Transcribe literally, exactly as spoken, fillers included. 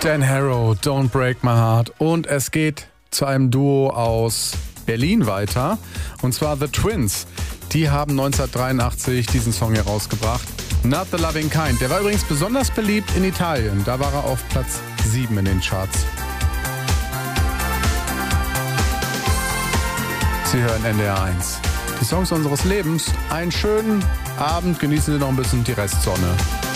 Dan Harrow, Don't Break My Heart. Und es geht zu einem Duo aus Berlin weiter. Und zwar The Twins. Die haben neunzehnhundertdreiundachtzig diesen Song hier rausgebracht. Not the Loving Kind. Der war übrigens besonders beliebt in Italien. Da war er auf Platz sieben in den Charts. Sie hören N D R eins. Die Songs unseres Lebens. Einen schönen Abend. Genießen Sie noch ein bisschen die Restsonne.